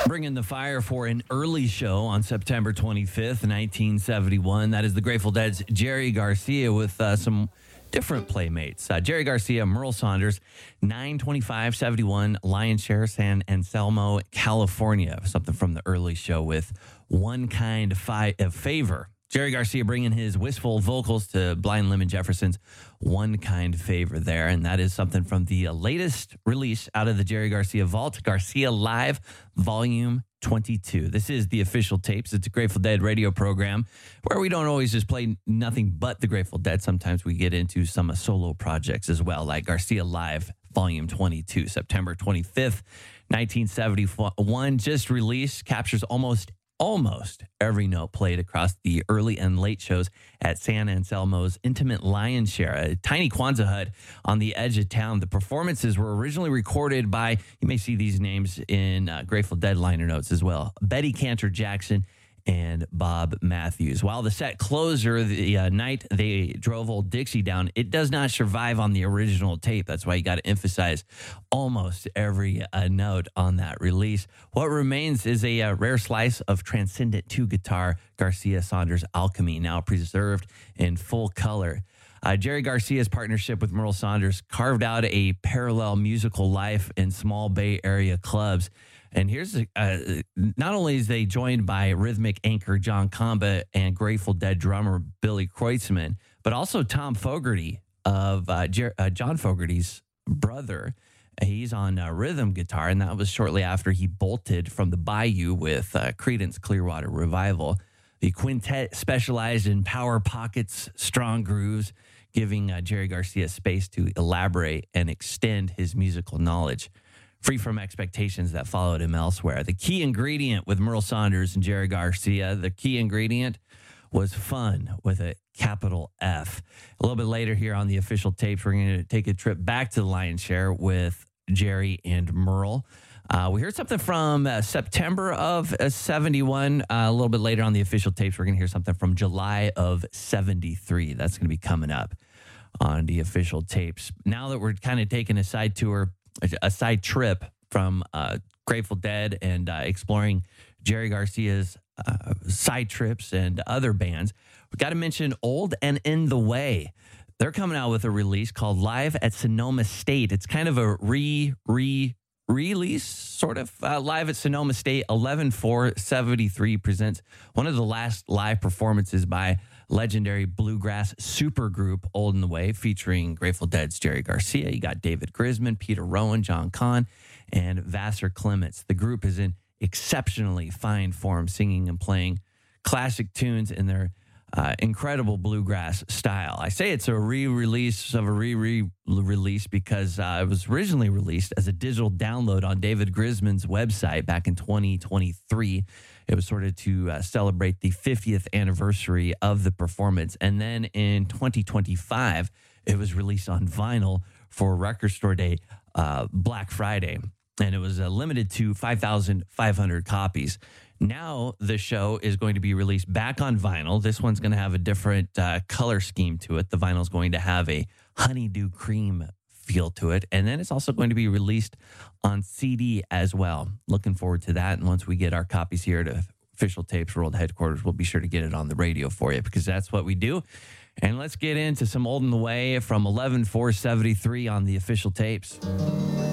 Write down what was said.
Bringing the fire for an early show on September 25th, 1971. That is the Grateful Dead's Jerry Garcia with some different playmates. Jerry Garcia, Merle Saunders, 92571 Lion Share, San Anselmo, California. Something from the early show with One Kind of Favor. Jerry Garcia bringing his wistful vocals to Blind Lemon Jefferson's One Kind Favor there. And that is something from the latest release out of the Jerry Garcia Vault, Garcia Live, Volume 22. This is the Official Tapes. It's a Grateful Dead radio program where we don't always just play nothing but the Grateful Dead. Sometimes we get into some solo projects as well, like Garcia Live, Volume 22, September 25th, 1971. Just released, captures almost every note played across the early and late shows at San Anselmo's Intimate Lion Share, a tiny Kwanzaa hut on the edge of town. The performances were originally recorded by, you may see these names in Grateful Dead liner notes as well, Betty Cantor Jackson and Bob Matthews. While the set closer, the night they drove Old Dixie down, it does not survive on the original tape. That's why you got to emphasize almost every note on that release. What remains is a rare slice of transcendent two-guitar Garcia Saunders alchemy, now preserved in full color. Jerry Garcia's partnership with Merle Saunders carved out a parallel musical life in small Bay Area clubs. And here's not only is they joined by rhythmic anchor John Comba and Grateful Dead drummer Billy Kreutzmann, but also Tom Fogerty of John Fogerty's brother. He's on rhythm guitar, and that was shortly after he bolted from the Bayou with Creedence Clearwater Revival. The quintet specialized in power pockets, strong grooves, giving Jerry Garcia space to elaborate and extend his musical knowledge. Free from expectations that followed him elsewhere. The key ingredient with Merle Saunders and Jerry Garcia, the key ingredient was fun with a capital F. A little bit later here on the Official Tapes, we're going to take a trip back to the Lion's Share with Jerry and Merle. We heard something from September of 71. A little bit later on the Official Tapes, we're going to hear something from July of 73. That's going to be coming up on the Official Tapes. Now that we're kind of taking a side trip from Grateful Dead and exploring Jerry Garcia's side trips and other bands, we got to mention Old and In the Way. They're coming out with a release called Live at Sonoma State. It's kind of a release, sort of. Live at Sonoma State, 11/4/73 presents one of the last live performances by legendary bluegrass supergroup Old and the Way, featuring Grateful Dead's Jerry Garcia. You got David Grisman, Peter Rowan, John Kahn, and Vassar Clements. The group is in exceptionally fine form, singing and playing classic tunes in their incredible bluegrass style. I say it's a re-release of a re-release because it was originally released as a digital download on David Grisman's website back in 2023. It was sort of to celebrate the 50th anniversary of the performance. And then in 2025, it was released on vinyl for Record Store Day, Black Friday. And it was limited to 5,500 copies. Now the show is going to be released back on vinyl. This one's going to have a different color scheme to it. The vinyl is going to have a honeydew cream feel to it. And then it's also going to be released on CD as well. Looking forward to that. And once we get our copies here to Official Tapes World Headquarters, we'll be sure to get it on the radio for you because that's what we do. And let's get into some Old and the Way from 11/4/73 on the Official Tapes.